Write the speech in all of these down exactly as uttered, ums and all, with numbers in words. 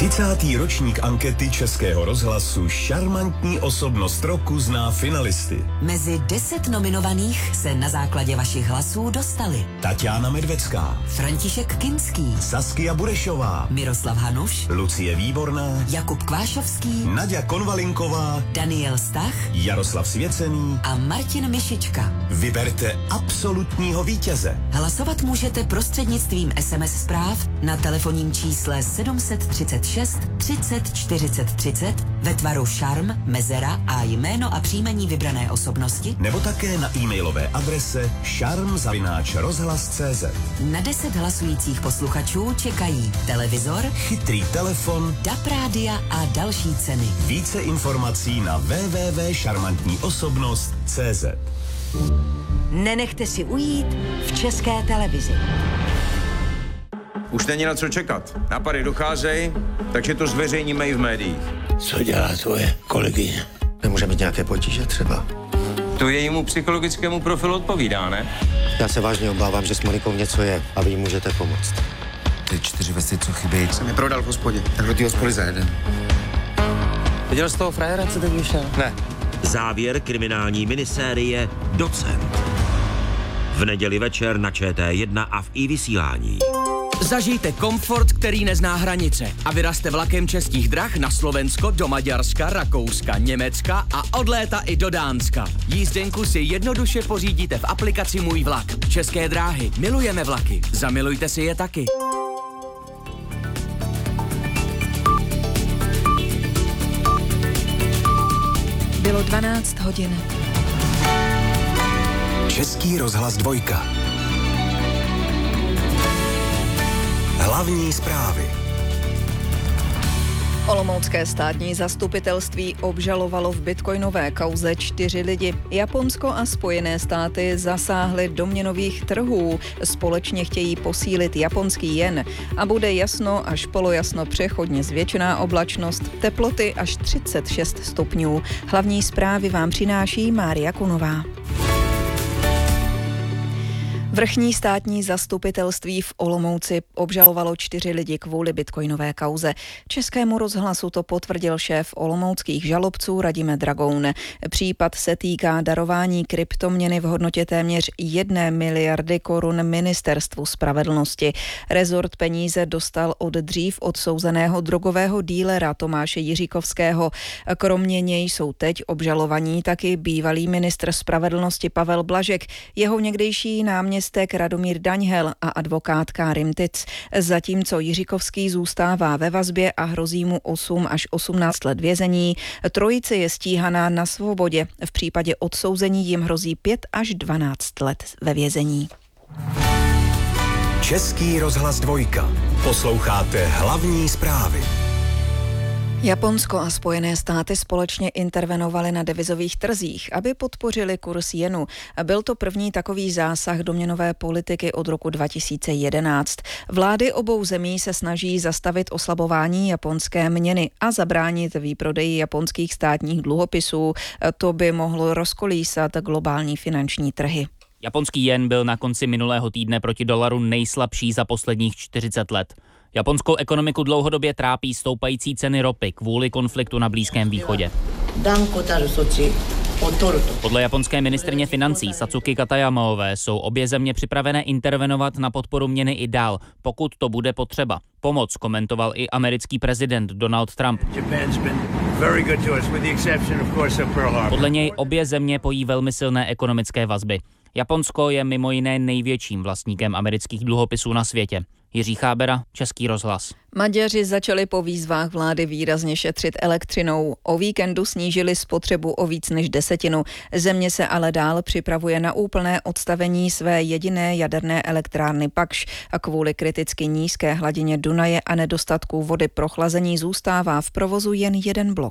třicátý ročník ankety Českého rozhlasu Šarmantní osobnost roku zná finalisty. Mezi deset nominovaných se na základě vašich hlasů dostali Tatiana Medvecká, František Kinský, Saskia Burešová, Miroslav Hanuš, Lucie Výborná, Jakub Kvášovský, Naďa Konvalinková, Daniel Stach, Jaroslav Svěcený a Martin Mišička. Vyberte absolutního vítěze. Hlasovat můžete prostřednictvím es em es zpráv na telefonním čísle sedm set třicet šest třicet čtyřicet třicet ve tvaru šarm, mezera a jméno a příjmení vybrané osobnosti, nebo také na e-mailové adrese šarm zavináč rozhlas tečka cé zet. Na deset hlasujících posluchačů čekají televizor, chytrý telefon, D A B rádia a další ceny. Více informací na w w w tečka šarmantní osobnost tečka cé zet. Nenechte si ujít v České televizi. Už není na co čekat. Nápady docházejí, takže to zveřejníme i v médiích. Co dělá tvoje kolegyně? Nemůže mít nějaké potíže třeba? To jejímu psychologickému profilu odpovídá, ne? Já se vážně obávám, že s Monikou něco je a vy jí můžete pomoct. Ty čtyři vesty, co chybějí, Jsem je prodal v hospodě, tak do té hospody za jeden. Viděl jsi toho frajera, co teď vyšel? Ne. Závěr kriminální minisérie Docent. V neděli večer na Č T jedna a v iVysílání. Zažijte komfort, který nezná hranice a vyrazte vlakem Českých drah na Slovensko, do Maďarska, Rakouska, Německa a od léta i do Dánska. Jízdenku si jednoduše pořídíte v aplikaci Můj vlak. České dráhy. Milujeme vlaky. Zamilujte si je taky. Bylo dvanáct hodin. Český rozhlas dvojka. Hlavní zprávy. Olomoucké státní zastupitelství obžalovalo v bitcoinové kauze čtyři lidi. Japonsko a Spojené státy zasáhly do měnových trhů. Společně chtějí posílit japonský jen. A bude jasno až polojasno, přechodně zvětšená oblačnost, teploty až třicet šest stupňů. Hlavní zprávy vám přináší Mária Kunová. Vrchní státní zastupitelství v Olomouci obžalovalo čtyři lidi kvůli bitcoinové kauze. Českému rozhlasu to potvrdil šéf olomouckých žalobců Radime Dragoun. Případ se týká darování kryptoměny v hodnotě téměř jedné miliardy korun Ministerstvu spravedlnosti. Rezort peníze dostal od dřív odsouzeného drogového dílera Tomáše Jiříkovského. Kromě něj jsou teď obžalovaní taky bývalý ministr spravedlnosti Pavel Blažek, jeho někdejší náměstek Radomír Daňhel a advokátka Rimtic. Zatímco Jiříkovský zůstává ve vazbě a hrozí mu osm až osmnáct let vězení, trojice je stíhaná na svobodě. V případě odsouzení jim hrozí pět až dvanáct let ve vězení. Český rozhlas dvojka. Posloucháte hlavní zprávy. Japonsko a Spojené státy společně intervenovaly na devizových trzích, aby podpořili kurz jenu. Byl to první takový zásah do měnové politiky od roku dva tisíce jedenáct. Vlády obou zemí se snaží zastavit oslabování japonské měny a zabránit výprodeji japonských státních dluhopisů. To by mohlo rozkolísat globální finanční trhy. Japonský jen byl na konci minulého týdne proti dolaru nejslabší za posledních čtyřicet let. Japonskou ekonomiku dlouhodobě trápí stoupající ceny ropy kvůli konfliktu na Blízkém východě. Podle japonské ministryně financí Satsuki Katayamaové jsou obě země připravené intervenovat na podporu měny i dál, pokud to bude potřeba. Pomoc komentoval i americký prezident Donald Trump. Podle něj obě země pojí velmi silné ekonomické vazby. Japonsko je mimo jiné největším vlastníkem amerických dluhopisů na světě. Jiří Chábera, Český rozhlas. Maďaři začali po výzvách vlády výrazně šetřit elektřinou. O víkendu snížili spotřebu o víc než desetinu. Země se ale dál připravuje na úplné odstavení své jediné jaderné elektrárny Pakš a kvůli kriticky nízké hladině Dunaje a nedostatku vody pro chlazení zůstává v provozu jen jeden blok.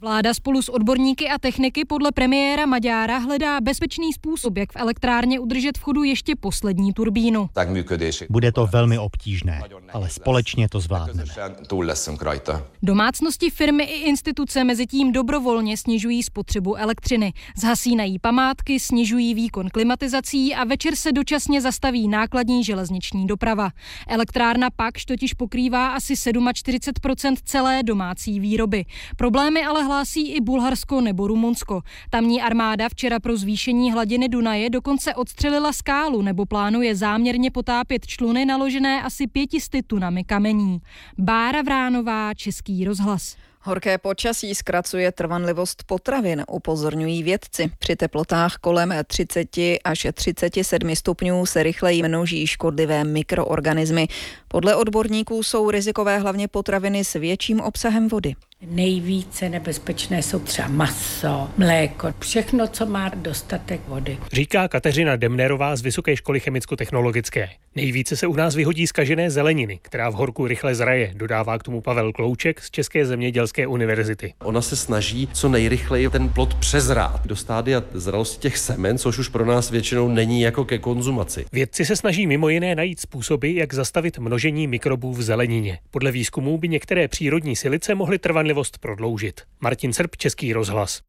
Vláda spolu s odborníky a techniky podle premiéra Magyára hledá bezpečný způsob, jak v elektrárně udržet v chodu ještě poslední turbínu. Bude to velmi obtížné, ale společně to zvládneme. Domácnosti, firmy i instituce mezitím dobrovolně snižují spotřebu elektřiny. Zhasínají památky, snižují výkon klimatizací a večer se dočasně zastaví nákladní železniční doprava. Elektrárna Pakš totiž pokrývá asi čtyřicet sedm procent celé domácí výroby. Problémy ale hlásí i Bulharsko nebo Rumunsko. Tamní armáda včera pro zvýšení hladiny Dunaje dokonce odstřelila skálu nebo plánuje záměrně potápět čluny naložené asi pětisty tunami kamení. Bára Vránová, Český rozhlas. Horké počasí zkracuje trvanlivost potravin, upozorňují vědci. Při teplotách kolem třicet až třicet sedm stupňů se rychleji množí škodlivé mikroorganismy. Podle odborníků jsou rizikové hlavně potraviny s větším obsahem vody. Nejvíce nebezpečné jsou třeba maso, mléko, všechno, co má dostatek vody. Říká Kateřina Demnerová z Vysoké školy chemicko-technologické. Nejvíce se u nás vyhodí zkažené zeleniny, která v horku rychle zraje, dodává k tomu Pavel Klouček z České zemědělské univerzity. Ona se snaží co nejrychleji ten plod přezrát do stádia zralosti těch semen, což už pro nás většinou není jako ke konzumaci. Vědci se snaží mimo jiné najít způsoby, jak zastavit množení mikrobů v zelenině. Podle výzkumů by některé přírodní silice mohly trvanlivost prodloužit. Martin Srb, Český rozhlas.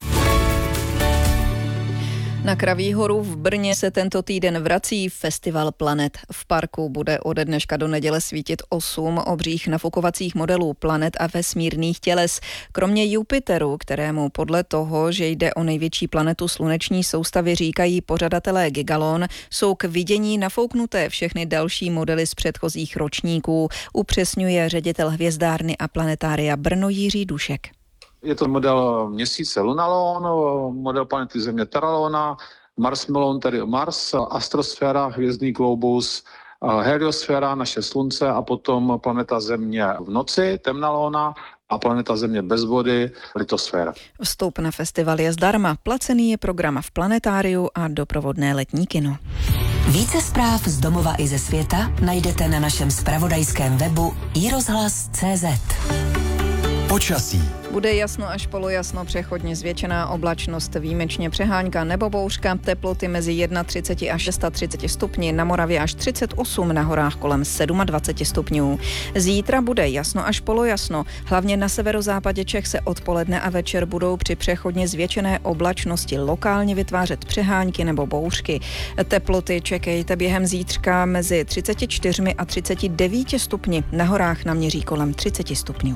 Na Kraví horu v Brně se tento týden vrací Festival planet. V parku bude ode dneška do neděle svítit osm obřích nafukovacích modelů planet a vesmírných těles. Kromě Jupiteru, kterému podle toho, že jde o největší planetu sluneční soustavy, říkají pořadatelé Gigalon, jsou k vidění nafouknuté všechny další modely z předchozích ročníků, upřesňuje ředitel hvězdárny a planetária Brno Jiří Dušek. Je to model měsíce Lunalon, model planety Země Terralona, Mars Melon, tedy Mars, astrosféra, hvězdný globus, heliosféra, naše slunce a potom planeta Země v noci, Temnalona, a planeta Země bez vody, litosféra. Vstup na festival je zdarma, placený je program v planetáriu a doprovodné letní kino. Více zpráv z domova i ze světa najdete na našem zpravodajském webu i rozhlas tečka cé zet. Počasí. Bude jasno až polojasno, přechodně zvětšená oblačnost, výjimečně přehánka nebo bouřka, teploty mezi třicet jedna až třicet šest stupni, na Moravě až třicet osm, na horách kolem dvacet sedm stupňů. Zítra bude jasno až polojasno, hlavně na severozápadě Čech se odpoledne a večer budou při přechodně zvětšené oblačnosti lokálně vytvářet přehánky nebo bouřky. Teploty čekejte během zítřka mezi třicet čtyři a třicet devět stupni, na horách naměří kolem třicet stupňů.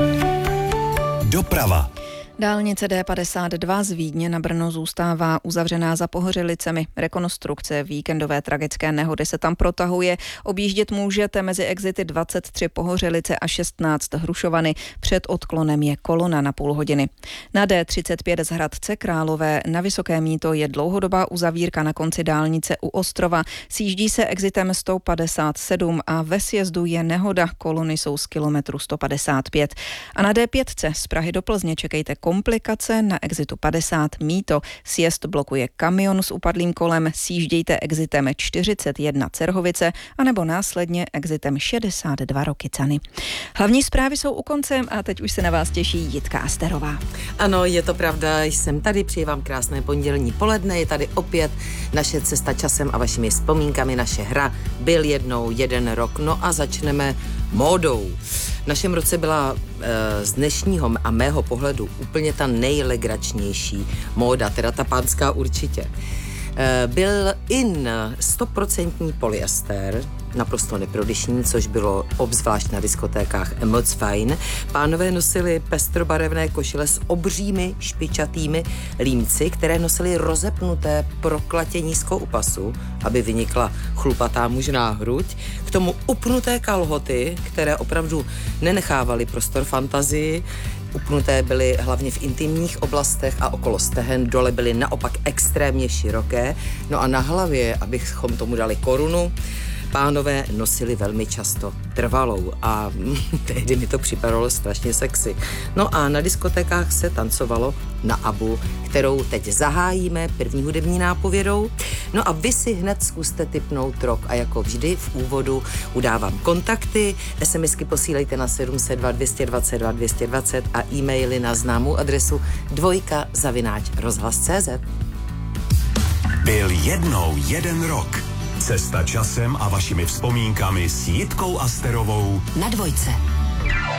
Doprava. Dálnice D padesát dva z Vídně na Brno zůstává uzavřená za Pohořelicemi. Rekonstrukce víkendové tragické nehody se tam protahuje. Objíždět můžete mezi exity dvacet tři Pohořelice a šestnáct Hrušovany. Před odklonem je kolona na půl hodiny. Na D třicet pět z Hradce Králové na Vysoké Mýto je dlouhodobá uzavírka na konci dálnice u Ostrova. Sjíždí se exitem sto padesát sedm a ve sjezdu je nehoda. Kolony jsou z kilometru sto padesát pět. A na D pět z Prahy do Plzně čekejte komplikace na exitu padesát Mýto. Sjezd blokuje kamion s upadlým kolem, sjíždějte exitem čtyřicet jedna Cerhovice anebo následně exitem šedesát dva Rokycany. Hlavní zprávy jsou u konce a teď už se na vás těší Jitka Asterová. Ano, je to pravda, jsem tady, přeji vám krásné pondělní poledne, je tady opět naše cesta časem a vašimi vzpomínkami, naše hra Byl jednou jeden rok, no a začneme módou. V našem roce byla e, z dnešního a mého pohledu úplně ta nejlegračnější móda, teda ta pánská určitě. E, byl in stoprocentní polyester, naprosto neprodyšný, což bylo obzvlášť na diskotékách moc fajn. Pánové nosili pestrobarevné košile s obřími špičatými límci, které nosili rozepnuté proklatě nízko u pasu, aby vynikla chlupatá mužná hruď. K tomu upnuté kalhoty, které opravdu nenechávaly prostor fantazii. Upnuté byly hlavně v intimních oblastech a okolo stehen, dole byly naopak extrémně široké. No a na hlavě, abychom tomu dali korunu, pánové nosili velmi často trvalou a tehdy mi to připadalo strašně sexy. No a na diskotékách se tancovalo na ABBU, kterou teď zahájíme první hudební nápovědou. No a vy si hned zkuste tipnout rok a jako vždy v úvodu udávám kontakty, SMSky posílejte na sedm set dva, dvě stě dvacet dva, dvě stě dvacet a e-maily na známou adresu dvojka zavináč rozhlas tečka cé zet. Byl jednou jeden rok. Cesta časem a vašimi vzpomínkami s Jitkou Asterovou na dvojce.